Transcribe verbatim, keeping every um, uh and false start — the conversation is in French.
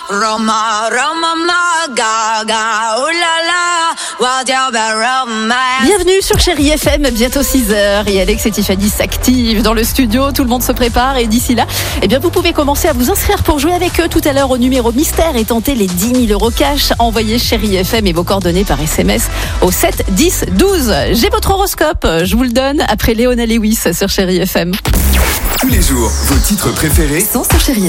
Roma, Roma, Gaga, oh là là, what you been romance. Bienvenue sur Chérie F M, bientôt six heures et Alex et Tiffany s'activent dans le studio, tout le monde se prépare et d'ici là, eh bien vous pouvez commencer à vous inscrire pour jouer avec eux tout à l'heure au numéro mystère et tenter les dix mille euros cash. Envoyez Chérie F M et vos coordonnées par S M S au sept dix douze. J'ai votre horoscope, je vous le donne après Léona Lewis sur Chérie F M. Tous les jours, vos titres préférés Sont sur Chérie